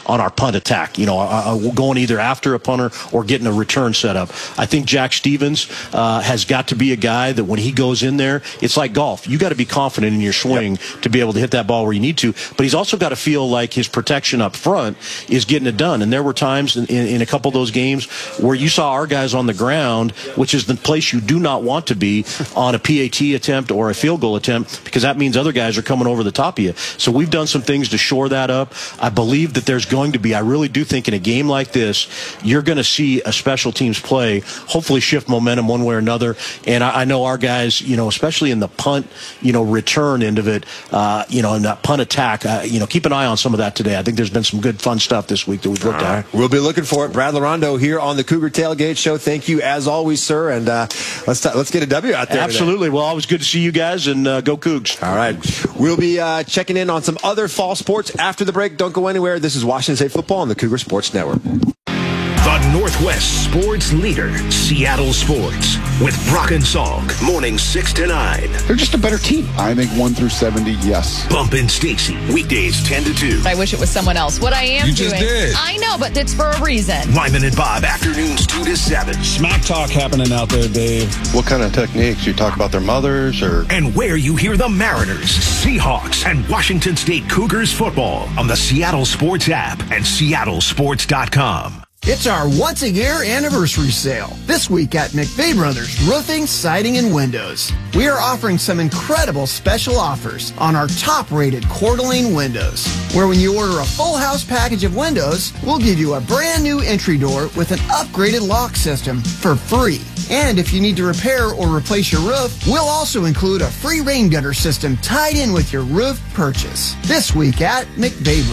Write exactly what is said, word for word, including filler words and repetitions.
on our punt attack, you know, uh, going either after a punter or getting a return set up. I think Jack Stevens uh, has got to be a guy that when he goes in there, it's like golf. You got to be confident in your swing yep. to be able to hit that ball where you need to, but he's also got to feel like his protection up front is getting it done. And there were times in, in, in a couple of those games where you saw our guys on the ground, which is the place you do not want to be on a P A T attempt or a field goal attempt, because that means other guys are coming over the top of you. So we've done some things to shore that up. I believe that there's going to be, I really do think in a game like this, you're going to see a special teams play, hopefully shift momentum one way or another. And I, I know our guys, you know, especially in the punt, you know, return end of it, uh, you know, in that punt attack, uh, you know, keep an eye on some of that today. I think there's been some good, fun stuff this week that we've looked All at. Right. We'll be looking for it. Brad Larondo here on the Cougar Tailgate Show. Thank you as always, sir. And uh, let's t- let's get a W out there. Absolutely. Today. Well, always good to see you guys, and uh, go Cougs. All right. We'll be uh, checking in on some other fall sports after the break. Don't go anywhere. This is Washington State Football on the Cougar Sports Network. The Northwest sports leader, Seattle Sports, with Brock and Salk, morning six to nine. They're just a better team. I think one through seventy, yes. Bump and Stacy, weekdays ten to two. I wish it was someone else. What I am you doing. Just did. I know, but it's for a reason. Lyman and Bob, afternoons two to seven. Smack talk happening out there, Dave. What kind of techniques? You talk about their mothers or? And where you hear the Mariners, Seahawks, and Washington State Cougars football on the Seattle Sports app and seattle sports dot com. It's our once-a-year anniversary sale. This week at McVeigh Brothers Roofing, Siding, and Windows. We are offering some incredible special offers on our top-rated Coeur d'Alene windows, where when you order a full house package of windows, we'll give you a brand new entry door with an upgraded lock system for free. And if you need to repair or replace your roof, we'll also include a free rain gutter system tied in with your roof purchase. This week at McVeigh Brothers.